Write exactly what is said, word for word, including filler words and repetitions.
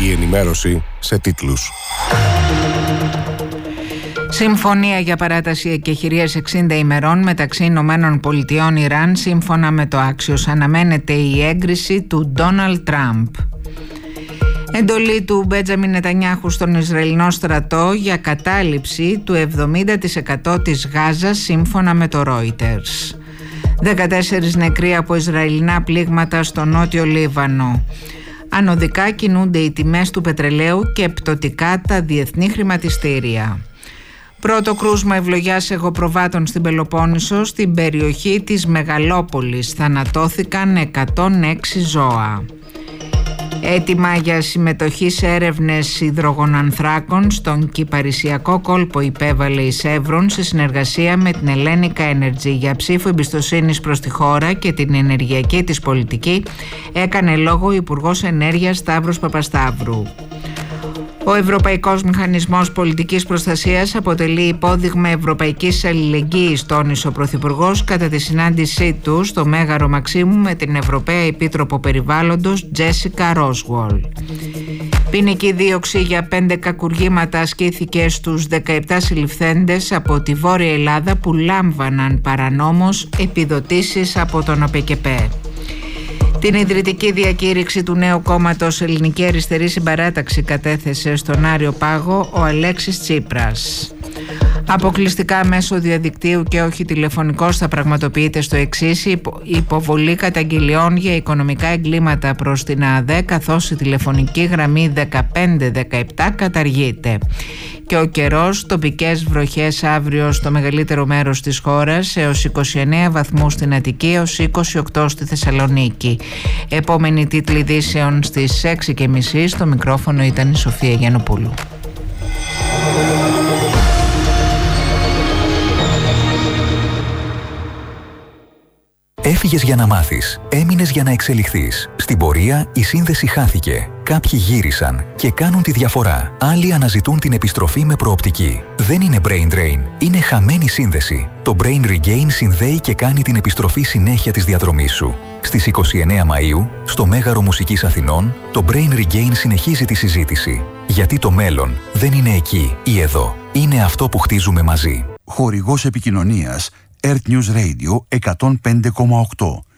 Η ενημέρωση σε τίτλους. Συμφωνία για παράταση εκεχηρίας εξήντα ημερών μεταξύ Ηνωμένων Πολιτειών Ιράν σύμφωνα με το Axios. Αναμένεται η έγκριση του Ντόναλντ Τραμπ. Εντολή του Μπέντζαμιν Νετανιάχου στον Ισραηλινό στρατό για κατάληψη του εβδομήντα τοις εκατό της Γάζας σύμφωνα με το Reuters. δεκατέσσερις νεκροί από Ισραηλινά πλήγματα στο νότιο Λίβανο. Ανωδικά κινούνται οι τιμές του πετρελαίου και πτωτικά τα διεθνή χρηματιστήρια. Πρώτο κρούσμα ευλογιάς εγωπροβάτων στην Πελοπόννησο, στην περιοχή της Μεγαλόπολης. Θανατώθηκαν εκατόν έξι ζώα. Έτοιμα για συμμετοχή σε έρευνες υδρογονανθράκων στον κυπαρισιακό κόλπο υπέβαλε η Σεύρον σε συνεργασία με την Ellenica Energy. Για ψήφο εμπιστοσύνης προς τη χώρα και την ενεργειακή της πολιτική έκανε λόγο ο Υπουργός Ενέργειας Σταύρος Παπασταύρου. Ο Ευρωπαϊκός Μηχανισμός Πολιτικής Προστασίας αποτελεί υπόδειγμα ευρωπαϊκής αλληλεγγύης, τόνισε ο Πρωθυπουργός κατά τη συνάντησή του στο Μέγαρο Μαξίμου με την Ευρωπαία Επίτροπο Περιβάλλοντος Τζέσικα Ρόσουολ. Ποινική δίωξη για πέντε κακουργήματα ασκήθηκε στους δεκαεπτά συλληφθέντες από τη Βόρεια Ελλάδα που λάμβαναν παρανόμως επιδοτήσεις από τον ΟΠΕΚΕΠΕ. Την ιδρυτική διακήρυξη του νέου κόμματος Ελληνική Αριστερή Συμπαράταξη κατέθεσε στον Άριο Πάγο ο Αλέξης Τσίπρας. Αποκλειστικά μέσω διαδικτύου και όχι τηλεφωνικός θα πραγματοποιείται στο εξής υποβολή καταγγελιών για οικονομικά εγκλήματα προς την ΑΔΕ, καθώς η τηλεφωνική γραμμή δεκαπέντε δεκαεπτά καταργείται. Και ο καιρός, τοπικές βροχές αύριο στο μεγαλύτερο μέρος της χώρας, έως είκοσι εννέα βαθμούς στην Αττική, έως είκοσι οκτώ στη Θεσσαλονίκη. Επόμενη τίτλη ειδήσεων στις έξι και μισή. Στο μικρόφωνο ήταν η Σοφία Γιαννοπούλου. Έφυγες για να μάθεις, έμεινες για να εξελιχθείς. Στην πορεία η σύνδεση χάθηκε. Κάποιοι γύρισαν και κάνουν τη διαφορά. Άλλοι αναζητούν την επιστροφή με προοπτική. Δεν είναι brain drain, είναι χαμένη σύνδεση. Το Brain Regain συνδέει και κάνει την επιστροφή συνέχεια της διαδρομής σου. Στις είκοσι εννέα Μαΐου, στο Μέγαρο Μουσικής Αθηνών, το Brain Regain συνεχίζει τη συζήτηση. Γιατί το μέλλον δεν είναι εκεί ή εδώ. Είναι αυτό που χτίζουμε μαζί. Χορηγός επικοινωνίας Earth News Radio εκατόν πέντε κόμμα οκτώ.